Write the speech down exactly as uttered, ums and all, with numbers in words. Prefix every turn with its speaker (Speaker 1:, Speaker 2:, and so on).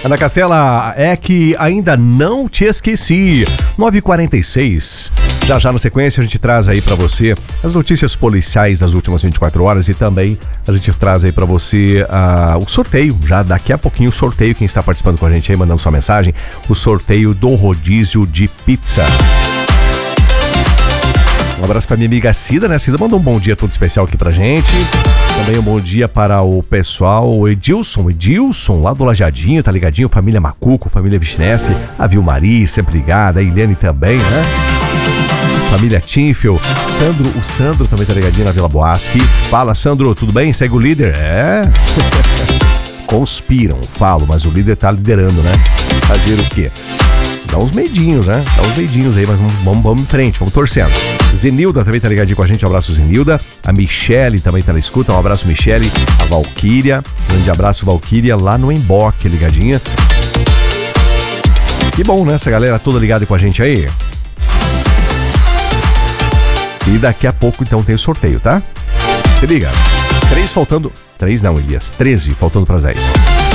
Speaker 1: Ana Castela, é que ainda não te esqueci. nove e quarenta e seis. Já já na sequência a gente traz aí pra você as notícias policiais das últimas vinte e quatro horas e também a gente traz aí pra você uh, o sorteio. Já daqui a pouquinho o sorteio, quem está participando com a gente aí, mandando sua mensagem, o sorteio do rodízio de pizza. Um abraço pra minha amiga Cida, né? Cida mandou um bom dia todo especial aqui pra gente. Também um bom dia para o pessoal, o Edilson, Edilson, lá do Lajadinho, tá ligadinho? Família Macuco, família Vichinese, a Vilmari, sempre ligada, a Eliane também, né? Família Tinfel, Sandro, o Sandro também tá ligadinho na Vila Boasque. Fala, Sandro, tudo bem? Segue o líder? É. Conspiram, falo, mas o líder tá liderando, né? Fazer o quê? Dá uns medinhos, né? Dá uns medinhos aí, mas vamos, vamos em frente, vamos torcendo. Zenilda também tá ligadinho com a gente, um abraço, Zenilda. A Michele também tá na escuta, um abraço, Michele. A Valquíria, grande abraço, Valquíria, lá no Emboque, ligadinha. Que bom, né? Essa galera toda ligada com a gente aí. E daqui a pouco, então, tem o sorteio, tá? Se liga. Três faltando... Três não, Elias. Treze faltando pras dez.